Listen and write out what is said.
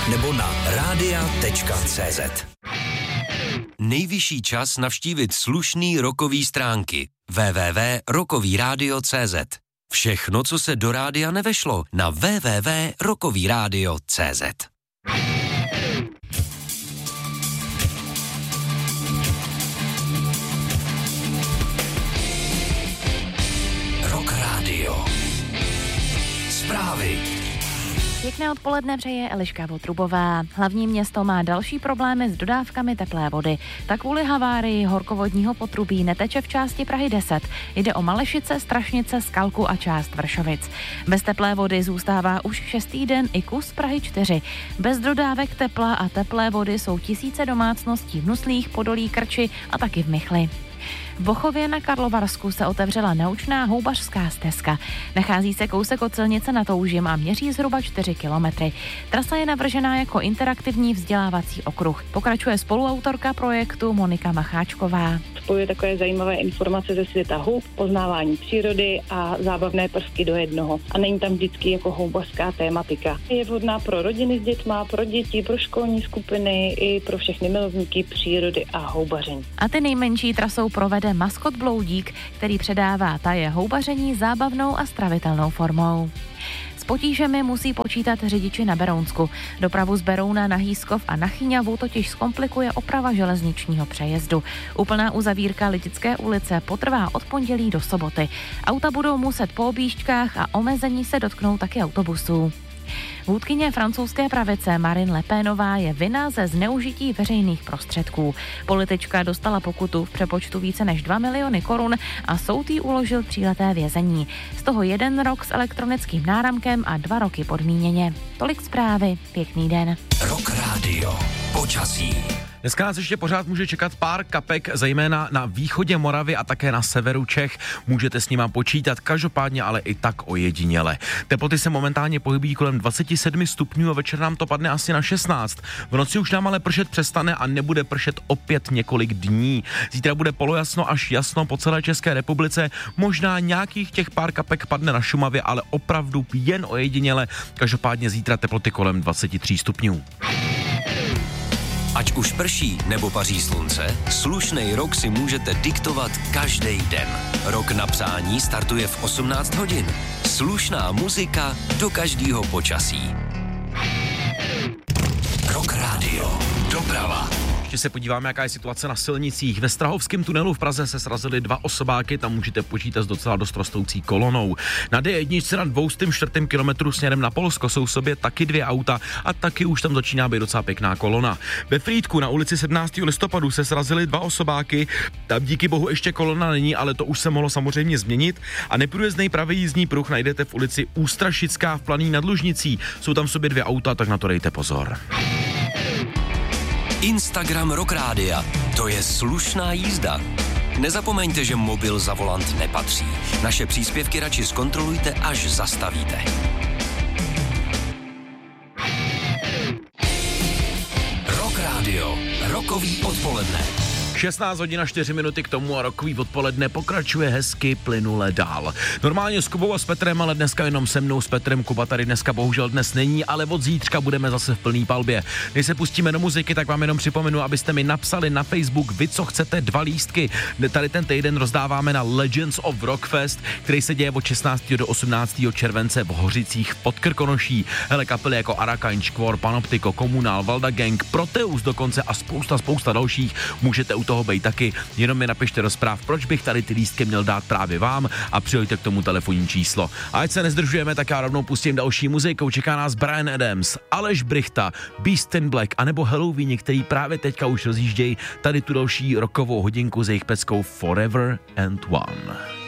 nebo na radia.cz. Nejvyšší čas navštívit slušný rockový stránky www.rockovyradio.cz. Všechno, co se do rádia nevešlo, na www.rockovyradio.cz. Rock Radio. Zprávy. Pěkné odpoledne přeje Eliška Votrubová. Hlavní město má další problémy s dodávkami teplé vody. Tak kvůli havárii horkovodního potrubí neteče v části Prahy 10. Jde o Malešice, Strašnice, Skalku a část Vršovic. Bez teplé vody zůstává už 6. den i kus Prahy 4. Bez dodávek tepla a teplé vody jsou tisíce domácností v Nuslích, Podolí, Krči a taky v Michli. V Bochově na Karlovarsku se otevřela naučná houbařská stezka. Nachází se kousek od silnice na Toužim a měří zhruba 4 kilometry. Trasa je navržená jako interaktivní vzdělávací okruh. Pokračuje spoluautorka projektu Monika Macháčková. Spojuje takové zajímavé informace ze světa hub, poznávání přírody a zábavné prvky do jednoho. A není tam vždycky jako houbařská tématika. Je vhodná pro rodiny s dětma, pro děti, pro školní skupiny i pro všechny milovníky přírody a houbaření. A ty nejmenší trasou provede maskot Bloudík, který předává taje houbaření zábavnou a stravitelnou formou. S potížemi musí počítat řidiči na Berounsku. Dopravu z Berouna na Hýskov a na Chyňavu totiž zkomplikuje oprava železničního přejezdu. Úplná uzavírka Lidické ulice potrvá od pondělí do soboty. Auta budou muset po objížďkách a omezení se dotknou taky autobusů. Vůdkyně francouzské pravice Marine Le Penová je vinna ze zneužití veřejných prostředků. Politička dostala pokutu v přepočtu více než 2 miliony korun a soud jí uložil 3leté vězení. Z toho 1 rok s elektronickým náramkem a 2 roky podmíněně. Tolik zprávy, pěkný den. Rock Radio. Počasí. Dneska nás ještě pořád může čekat pár kapek, zejména na východě Moravy a také na severu Čech. Můžete s nima počítat, každopádně ale i tak ojediněle. Teploty se momentálně pohybují kolem 27 stupňů a večer nám to padne asi na 16. V noci už nám ale pršet přestane a nebude pršet opět několik dní. Zítra bude polojasno až jasno po celé České republice. Možná nějakých těch pár kapek padne na Šumavě, ale opravdu jen ojediněle. Každopádně zítra teploty kolem 23 stupňů. Ať už prší nebo paří slunce, slušnej rok si můžete diktovat každý den. Rok na přání startuje v 18 hodin. Slušná muzika do každého počasí. Rock Radio. Doprava. Ještě se podíváme, jaká je situace na silnicích. Ve Strahovském tunelu v Praze se srazily 2 osobáky, tam můžete počítat s docela dost rostoucí kolonou. Na D1 na 204. kilometru směrem na Polsko jsou v sobě taky 2 auta a taky už tam začíná být docela pěkná kolona. Ve Frýdku na ulici 17. listopadu se srazily 2 osobáky, tam díky bohu ještě kolona není, ale to už se mohlo samozřejmě změnit. A neprůjezdnej pravý jízdní pruh najdete v ulici Ústrašická v Planý nad Lužnicí. Jsou tam v sobě 2 auta, tak na to dejte pozor. Instagram Rock Rádia. To je slušná jízda. Nezapomeňte, že mobil za volant nepatří. Naše příspěvky radši zkontrolujte, až zastavíte. Rock Radio. Rockový odpoledne. 16 hodin a 4 minuty k tomu a rockový odpoledne pokračuje hezky plynule dál. Normálně s Kubou a s Petrem, ale dneska jenom se mnou s Petrem. Kuba tady dneska bohužel dnes není, ale od zítřka budeme zase v plný palbě. Než se pustíme do muziky, tak vám jenom připomenu, abyste mi napsali na Facebook, vy co chcete, 2 lístky. Tady ten týden rozdáváme na Legends of Rockfest, který se děje od 16. do 18. července v Hořicích pod Krkonoší. Hele, kapely jako Arakain, Škvor, Panoptiko, Komunál, Valda Gang, Proteus dokonce a spousta dalších můžete u toho bejt taky. Jenom mi napište do zpráv, proč bych tady ty lístky měl dát právě vám a přijďte k tomu telefonní číslo. A ať se nezdržujeme, tak já rovnou pustím další muzikou. Čeká nás Bryan Adams, Aleš Brychta, Beast in Black anebo Halloween, který právě teďka už rozjíždějí tady tu další rockovou hodinku s jejich peckou Forever and One.